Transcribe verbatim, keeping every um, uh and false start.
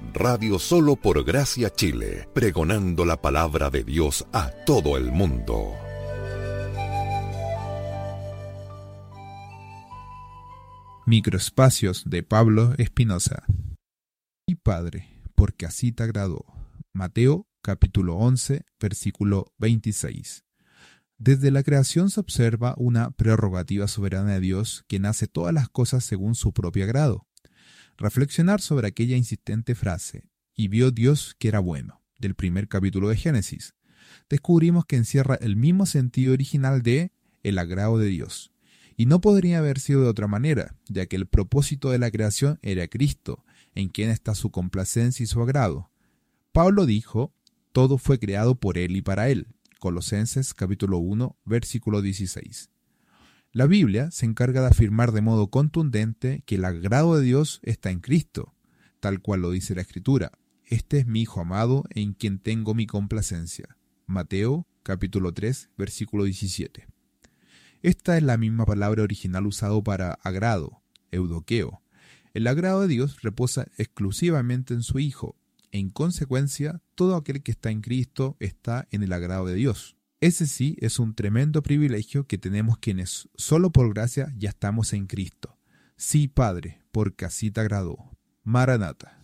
Radio Solo por Gracia Chile, pregonando la palabra de Dios a todo el mundo. Microespacios de Pablo Espinosa. Y Padre, porque así te agradó. Mateo capítulo once, versículo veintiséis. Desde la creación se observa una prerrogativa soberana de Dios, quien hace todas las cosas según su propio agrado. Reflexionar sobre aquella insistente frase, y vio Dios que era bueno, del primer capítulo de Génesis, descubrimos que encierra el mismo sentido original de el agrado de Dios. Y no podría haber sido de otra manera, ya que el propósito de la creación era Cristo, en quien está su complacencia y su agrado. Pablo dijo, todo fue creado por Él y para Él. Colosenses capítulo uno, versículo dieciséis. La Biblia se encarga de afirmar de modo contundente que el agrado de Dios está en Cristo, tal cual lo dice la Escritura. Este es mi Hijo amado, en quien tengo mi complacencia. Mateo capítulo tres, versículo diecisiete. Esta es la misma palabra original usada para agrado, eudoqueo. El agrado de Dios reposa exclusivamente en su Hijo. En consecuencia, todo aquel que está en Cristo está en el agrado de Dios. Ese sí es un tremendo privilegio que tenemos quienes solo por gracia ya estamos en Cristo. Sí, Padre, porque así te agradó. Maranata.